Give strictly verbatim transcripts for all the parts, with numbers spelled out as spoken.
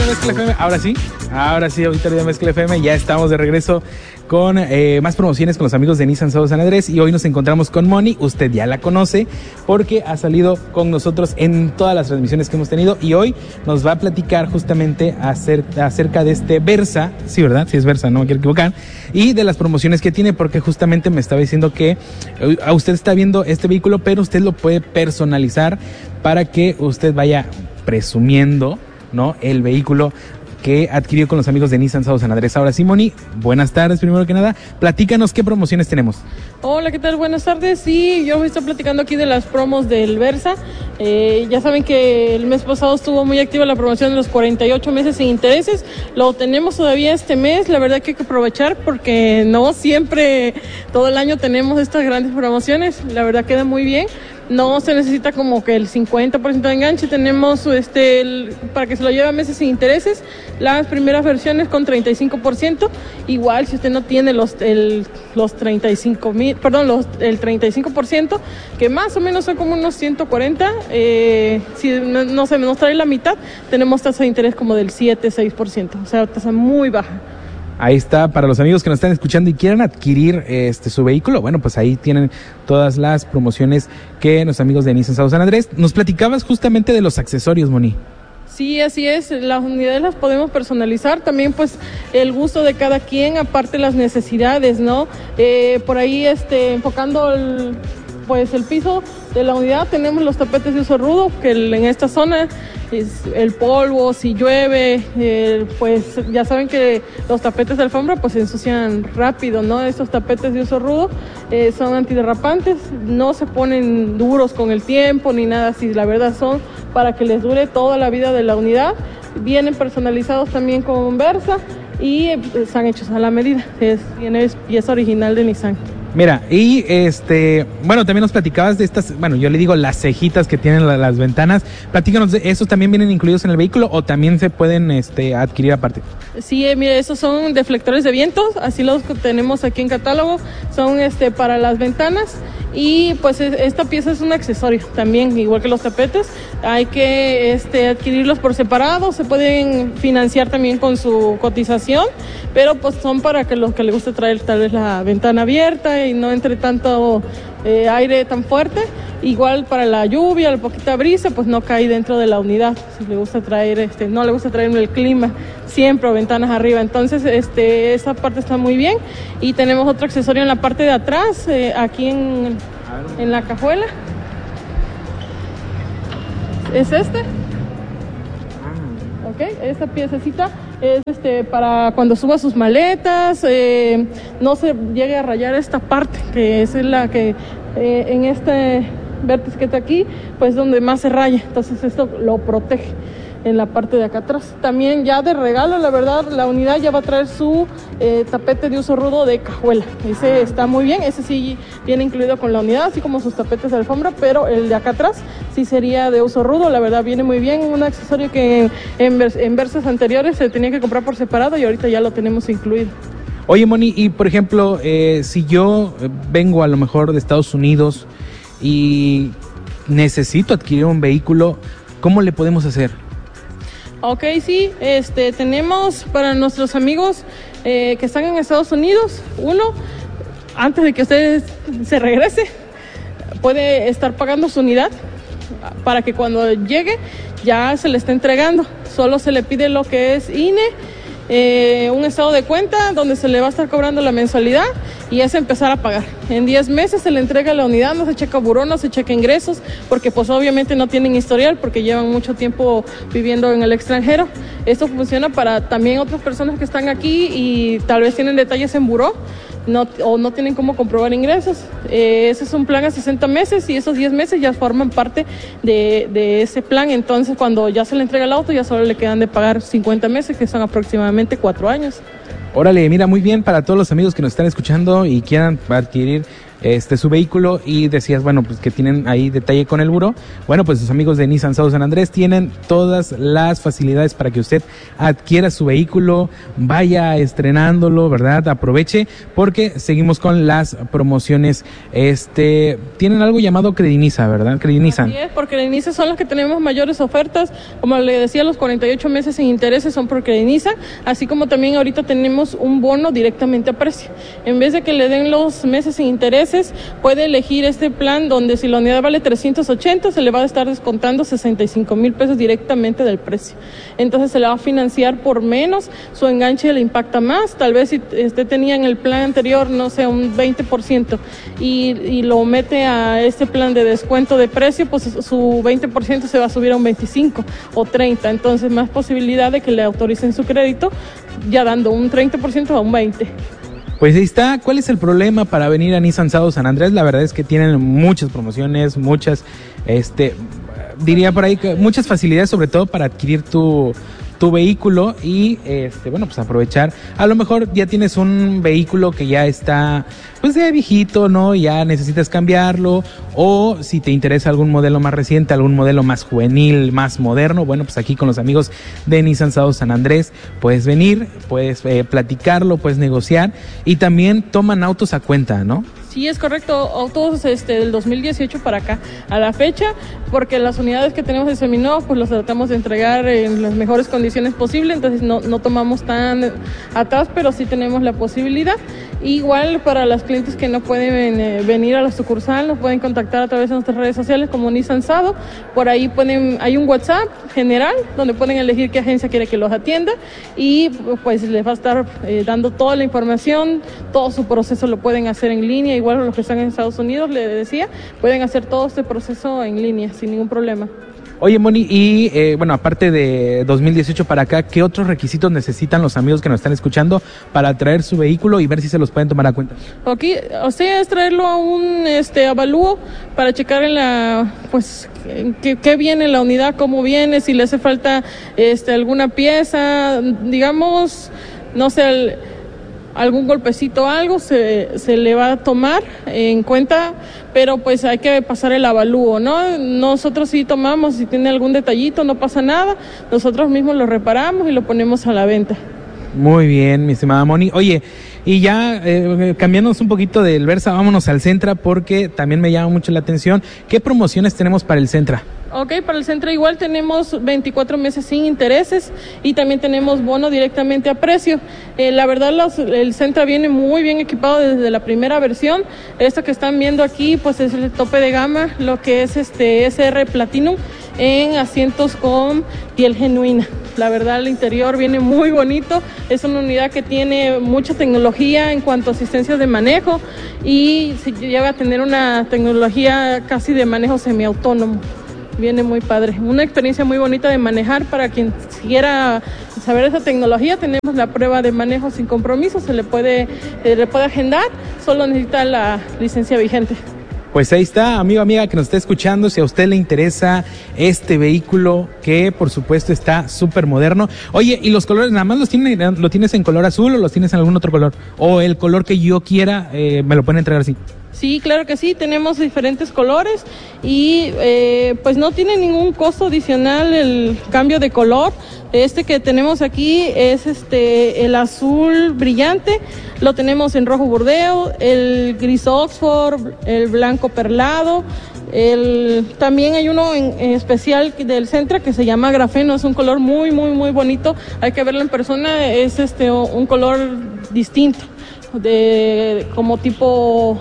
Mezcla F M. Ahora sí, ahora sí, auditorio de Mezcla F M. Ya estamos de regreso con eh, más promociones con los amigos de Nissan Sao San Andrés. Y hoy nos encontramos con Moni. Usted ya la conoce porque ha salido con nosotros en todas las transmisiones que hemos tenido. Y hoy nos va a platicar justamente acerca, acerca de este Versa. Sí, ¿verdad? Sí es Versa, no me quiero equivocar. Y de las promociones que tiene, porque justamente me estaba diciendo que a usted está viendo este vehículo, pero usted lo puede personalizar para que usted vaya presumiendo, ¿no?, el vehículo que adquirió con los amigos de Nissan Sao San Andrés. Ahora sí, Moni, buenas tardes, primero que nada, platícanos qué promociones tenemos. Hola, ¿qué tal? Buenas tardes. Sí, yo estoy platicando aquí de las promos del Versa. Eh, ya saben que el mes pasado estuvo muy activa la promoción de los cuarenta y ocho meses sin intereses. Lo tenemos todavía este mes. La verdad que hay que aprovechar porque no siempre, todo el año tenemos estas grandes promociones. La verdad queda muy bien. No se necesita como que el cincuenta por ciento de enganche. Tenemos este el, para que se lo lleve a meses sin intereses. Las primeras versiones con treinta y cinco por ciento. Igual si usted no tiene los el, los treinta y cinco mil, perdón, los, el treinta y cinco por ciento, que más o menos son como unos ciento cuarenta. Eh, si no, no se nos trae la mitad, tenemos tasa de interés como del siete, seis por ciento. O sea, tasa muy baja. Ahí está, para los amigos que nos están escuchando y quieran adquirir este su vehículo, bueno, pues ahí tienen todas las promociones que los amigos de Nissan Sao San Andrés. Nos platicabas justamente de los accesorios, Moni. Sí, así es, las unidades las podemos personalizar, también pues el gusto de cada quien, aparte las necesidades, ¿no? Eh, por ahí este, enfocando el, pues el piso de la unidad, tenemos los tapetes de uso rudo, que el, en esta zona es el polvo, si llueve, eh, pues ya saben que los tapetes de alfombra pues se ensucian rápido, ¿no? Estos tapetes de uso rudo eh, son antiderrapantes, no se ponen duros con el tiempo ni nada así, la verdad son para que les dure toda la vida de la unidad. Vienen personalizados también con Versa y eh, están hechos a la medida, es, es pieza original de Nissan. Mira, y este, bueno, también nos platicabas de estas, bueno, yo le digo las cejitas que tienen la, las ventanas. Platícanos, de ¿esos también vienen incluidos en el vehículo o también se pueden este, adquirir aparte? Sí, eh, mire, esos son deflectores de vientos, así los tenemos aquí en catálogo, son este para las ventanas. Y pues esta pieza es un accesorio también, igual que los tapetes. Hay que este, adquirirlos por separado, se pueden financiar también con su cotización, pero pues son para que los que les guste traer tal vez la ventana abierta y no entre tanto eh, aire tan fuerte. Igual para la lluvia, la poquita brisa, pues no cae dentro de la unidad. Si le gusta traer, este, no le gusta traer el clima, siempre ventanas arriba. Entonces, este, esa parte está muy bien. Y tenemos otro accesorio en la parte de atrás, eh, aquí en, en la cajuela. Es este. Ok, esta piececita es este para cuando suba sus maletas, eh, no se llegue a rayar esta parte, que es la que eh, en este vértice que está aquí, pues donde más se raya, entonces esto lo protege en la parte de acá atrás. También ya de regalo, la verdad, la unidad ya va a traer su eh, tapete de uso rudo de cajuela, ese está muy bien, ese sí viene incluido con la unidad, así como sus tapetes de alfombra, pero el de acá atrás sí sería de uso rudo, la verdad viene muy bien, un accesorio que en, en, en versos anteriores se tenía que comprar por separado y ahorita ya lo tenemos incluido. Oye, Moni, y por ejemplo, eh, si yo vengo a lo mejor de Estados Unidos y necesito adquirir un vehículo, ¿cómo le podemos hacer? Ok, sí, este, tenemos para nuestros amigos eh, que están en Estados Unidos, uno, antes de que usted se regrese, puede estar pagando su unidad para que cuando llegue ya se le esté entregando. Solo se le pide lo que es I N E, Eh, un estado de cuenta donde se le va a estar cobrando la mensualidad y es empezar a pagar. En diez meses se le entrega la unidad, no se checa buró, no se checa ingresos, porque pues obviamente no tienen historial porque llevan mucho tiempo viviendo en el extranjero. Esto funciona para también otras personas que están aquí y tal vez tienen detalles en buró. No, o no tienen cómo comprobar ingresos. Eh, ese es un plan a sesenta meses y esos diez meses ya forman parte de, de ese plan. Entonces, cuando ya se le entrega el auto, ya solo le quedan de pagar cincuenta meses, que son aproximadamente cuatro años. Órale, mira, muy bien para todos los amigos que nos están escuchando y quieran adquirir este su vehículo y decías, bueno, pues que tienen ahí detalle con el buró, bueno, pues sus amigos de Nissan South San Andrés tienen todas las facilidades para que usted adquiera su vehículo, vaya estrenándolo, ¿verdad? Aproveche, porque seguimos con las promociones. Este, tienen algo llamado Crediniza, ¿verdad? Crediniza. Así es, por Crediniza son los que tenemos mayores ofertas, como le decía, los cuarenta y ocho meses sin intereses son por Crediniza, así como también ahorita tenemos un bono directamente a precio. En vez de que le den los meses sin intereses, puede elegir este plan donde si la unidad vale trescientos ochenta, se le va a estar descontando sesenta y cinco mil pesos directamente del precio. Entonces se le va a financiar por menos, su enganche le impacta más, tal vez si usted tenía en el plan anterior, no sé, un veinte por ciento y, y lo mete a este plan de descuento de precio, pues su veinte por ciento se va a subir a un veinticinco o treinta, entonces más posibilidad de que le autoricen su crédito, ya dando un treinta por ciento a un veinte por ciento. Pues ahí está. ¿Cuál es el problema para venir a Nissan South San Andrés? La verdad es que tienen muchas promociones, muchas, este, diría por ahí que muchas facilidades, sobre todo para adquirir tu tu vehículo y este bueno pues aprovechar. A lo mejor ya tienes un vehículo que ya está pues ya viejito, ¿no? Ya necesitas cambiarlo, o si te interesa algún modelo más reciente, algún modelo más juvenil, más moderno, bueno, pues aquí con los amigos de Nissan South San Andrés puedes venir, puedes eh, platicarlo, puedes negociar, y también toman autos a cuenta, ¿no? Sí, es correcto, autos este, del dos mil dieciocho para acá, a la fecha, porque las unidades que tenemos de Seminov, pues los tratamos de entregar en las mejores condiciones posibles, entonces no, no tomamos tan atrás, pero sí tenemos la posibilidad. Igual para los clientes que no pueden eh, venir a la sucursal, nos pueden contactar a través de nuestras redes sociales como Nissan Sado. Por ahí pueden, hay un WhatsApp general donde pueden elegir qué agencia quiere que los atienda y pues les va a estar eh, dando toda la información, todo su proceso lo pueden hacer en línea, igual los que están en Estados Unidos, le decía, pueden hacer todo este proceso en línea sin ningún problema. Oye, Moni, y eh, bueno, aparte de dos mil dieciocho para acá, ¿qué otros requisitos necesitan los amigos que nos están escuchando para traer su vehículo y ver si se los pueden tomar a cuenta? Ok, o sea, es traerlo a un este avalúo para checar en la, pues, qué, qué viene la unidad, cómo viene, si le hace falta este alguna pieza, digamos, no sé, el, algún golpecito o algo se, se le va a tomar en cuenta, pero pues hay que pasar el avalúo, ¿no? Nosotros sí tomamos, si tiene algún detallito, no pasa nada, nosotros mismos lo reparamos y lo ponemos a la venta. Muy bien, mi estimada Moni. Oye, y ya eh, cambiándonos un poquito del Versa, vámonos al Sentra, porque también me llama mucho la atención. ¿Qué promociones tenemos para el Sentra? Ok, para el Sentra igual tenemos veinticuatro meses sin intereses y también tenemos bono directamente a precio. Eh, la verdad, los, el Sentra viene muy bien equipado desde la primera versión. Esto que están viendo aquí, pues es el tope de gama, lo que es este S R Platinum en asientos con piel genuina. La verdad, el interior viene muy bonito. Es una unidad que tiene mucha tecnología en cuanto a asistencia de manejo y se llega a tener una tecnología casi de manejo semiautónomo. Viene muy padre, una experiencia muy bonita de manejar para quien quiera saber esa tecnología. Tenemos la prueba de manejo sin compromiso, se le puede, se le puede agendar, solo necesita la licencia vigente. Pues ahí está, amigo, amiga que nos está escuchando, si a usted le interesa este vehículo que por supuesto está súper moderno. Oye, ¿y los colores nada más los tiene, lo tienes en color azul o los tienes en algún otro color? O el color que yo quiera, eh, me lo pueden entregar así. Sí, claro que sí, tenemos diferentes colores y eh, pues no tiene ningún costo adicional el cambio de color. Este que tenemos aquí es este el azul brillante, lo tenemos en rojo burdeo, el gris Oxford, el blanco perlado. El, también hay uno en, en especial del Sentra que se llama grafeno, es un color muy muy muy bonito, hay que verlo en persona, es este un color distinto, de como tipo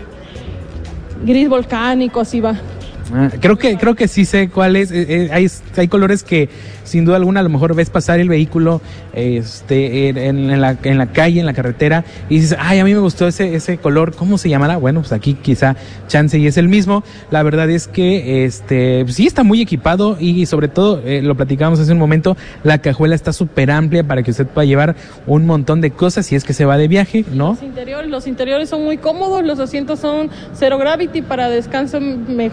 gris volcánico, así va. Ah, creo que creo que sí sé cuál es. Eh, eh, hay, hay colores que sin duda alguna a lo mejor ves pasar el vehículo este en, en, la, en la calle, en la carretera, y dices, ay, a mí me gustó ese ese color, ¿cómo se llamará? Bueno, pues aquí quizá chance y es el mismo. La verdad es que este sí está muy equipado y sobre todo, eh, lo platicamos hace un momento, la cajuela está súper amplia para que usted pueda llevar un montón de cosas si es que se va de viaje, ¿no? Los interiores, los interiores son muy cómodos, los asientos son cero gravity para descanso mejor, eh,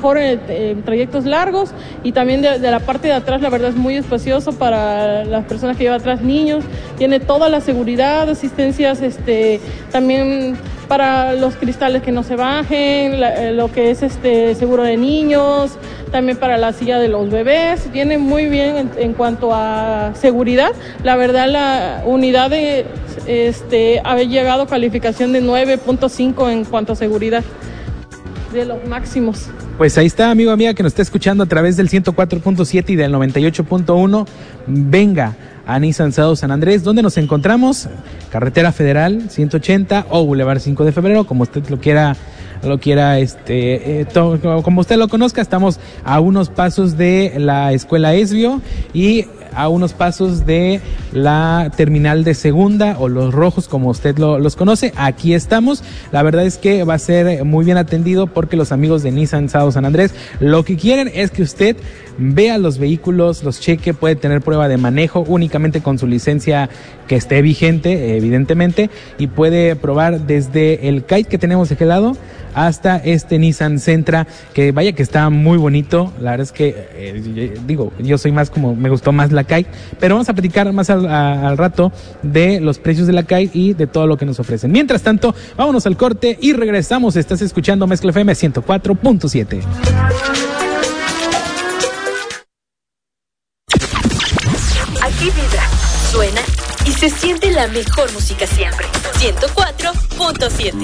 eh, trayectos largos, y también de, de la parte de atrás, la verdad es muy espacioso para las personas que llevan atrás niños, tiene toda la seguridad, asistencias, este, también para los cristales que no se bajen, la, lo que es este seguro de niños, también para la silla de los bebés, viene muy bien en, en cuanto a seguridad. La verdad, la unidad de, este, ha llegado a calificación de nueve punto cinco en cuanto a seguridad, de los máximos. Pues ahí está, amigo, amiga, que nos está escuchando a través del ciento cuatro punto siete y del noventa y ocho punto uno. Venga a Nissan South San Andrés, donde nos encontramos, Carretera Federal ciento ochenta o Boulevard cinco de febrero, como usted lo quiera, lo quiera, este, eh, to, como usted lo conozca. Estamos a unos pasos de la Escuela Esbio y a unos pasos de la terminal de segunda, o los rojos como usted lo, los conoce. Aquí estamos. La verdad es que va a ser muy bien atendido, porque los amigos de Nissan South San Andrés lo que quieren es que usted vea los vehículos, los cheque, puede tener prueba de manejo únicamente con su licencia que esté vigente, evidentemente, y puede probar desde el Kite que tenemos de aquel lado hasta este Nissan Sentra, que vaya que está muy bonito. La verdad es que, eh, digo, yo soy más como, me gustó más la Kite, pero vamos a platicar más al, a, al rato de los precios de la Kite y de todo lo que nos ofrecen. Mientras tanto, vámonos al corte y regresamos. Estás escuchando Mezcla F M ciento cuatro punto siete. Aquí vibra, suena y se siente la mejor música siempre. ciento cuatro punto siete.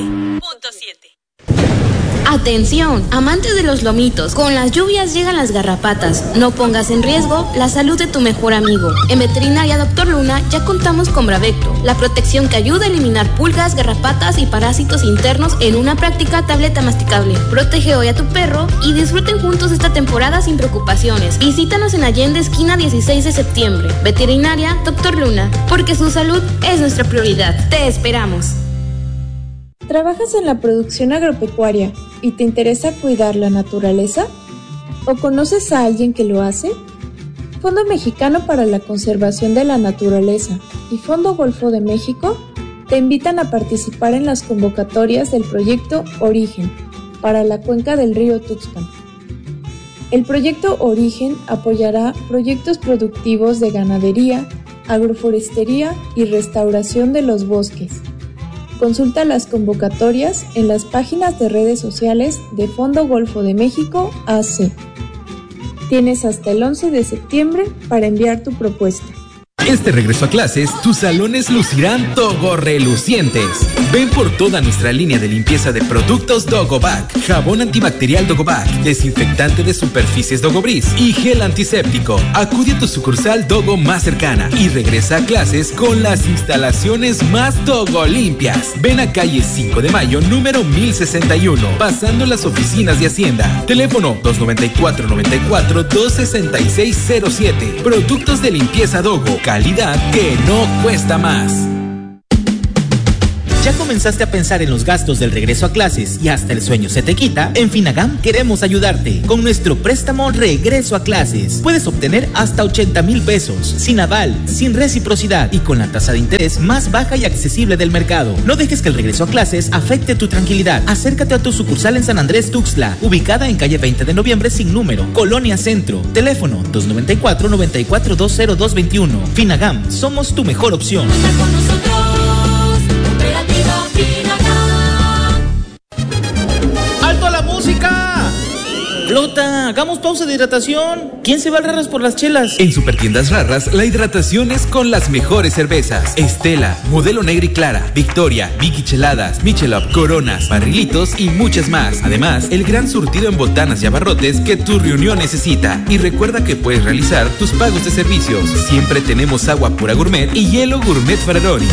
Atención, amantes de los lomitos, con las lluvias llegan las garrapatas. No pongas en riesgo la salud de tu mejor amigo. En Veterinaria Doctor Luna ya contamos con Bravecto, la protección que ayuda a eliminar pulgas, garrapatas y parásitos internos en una práctica tableta masticable. Protege hoy a tu perro y disfruten juntos esta temporada sin preocupaciones. Visítanos en Allende, esquina dieciséis de septiembre. Veterinaria Doctor Luna, porque su salud es nuestra prioridad. Te esperamos. ¿Trabajas en la producción agropecuaria y te interesa cuidar la naturaleza? ¿O conoces a alguien que lo hace? Fondo Mexicano para la Conservación de la Naturaleza y Fondo Golfo de México te invitan a participar en las convocatorias del proyecto Origen para la cuenca del río Tuxpan. El proyecto Origen apoyará proyectos productivos de ganadería, agroforestería y restauración de los bosques. Consulta las convocatorias en las páginas de redes sociales de Fondo Golfo de México A C. Tienes hasta el once de septiembre para enviar tu propuesta. Este regreso a clases, tus salones lucirán togo-relucientes. Ven por toda nuestra línea de limpieza de productos Dogovac, jabón antibacterial Dogovac, desinfectante de superficies Dogobris y gel antiséptico. Acude a tu sucursal Dogo más cercana y regresa a clases con las instalaciones más Dogo limpias. Ven a calle cinco de mayo, número mil sesenta y uno, pasando las oficinas de Hacienda. Teléfono dos noventa y cuatro, noventa y cuatro, dos sesenta y seis cero siete. Productos de limpieza Dogo. Calidad que no cuesta más. ¿Ya comenzaste a pensar en los gastos del regreso a clases y hasta el sueño se te quita? En Finagam queremos ayudarte. Con nuestro préstamo Regreso a Clases puedes obtener hasta ochenta mil pesos, sin aval, sin reciprocidad y con la tasa de interés más baja y accesible del mercado. No dejes que el regreso a clases afecte tu tranquilidad. Acércate a tu sucursal en San Andrés Tuxtla, ubicada en calle veinte de noviembre sin número, Colonia Centro. Teléfono dos noventa y cuatro, noventa y cuatro, veinte cero veintiuno. Finagam, somos tu mejor opción. Con nosotros, Cooperativa Finagam. ¡Alto a la música! Flota, hagamos pausa de hidratación. ¿Quién se va al Rarras por las chelas? En Supertiendas Rarras, la hidratación es con las mejores cervezas. Estela, Modelo Negra y Clara, Victoria, Vicky Cheladas, Michelob, Coronas, Barrilitos y muchas más. Además, el gran surtido en botanas y abarrotes que tu reunión necesita. Y recuerda que puedes realizar tus pagos de servicios. Siempre tenemos agua pura gourmet y hielo gourmet Fararoni.